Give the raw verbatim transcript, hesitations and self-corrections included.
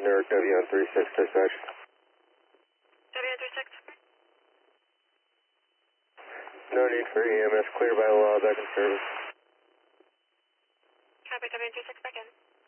Newark W one three six dispatch. W one three six. No need for E M S, clear by law, back in service. Copy, W one three six, back in.